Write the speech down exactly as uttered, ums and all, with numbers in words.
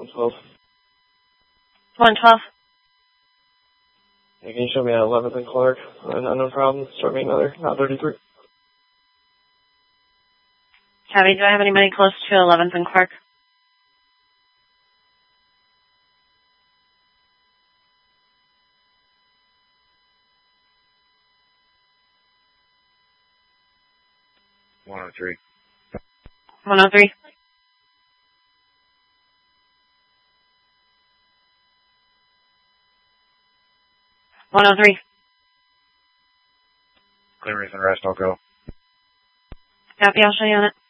one twelve. one twelve. Yeah, can you show me at eleventh and Clark? Uh, no, no problem. Start me another, not thirty-three. Copy. Do I have anybody close to eleventh and Clark? one oh three. one oh three. one oh three. Clear reason rest, I'll go. Copy. I'll show you on it.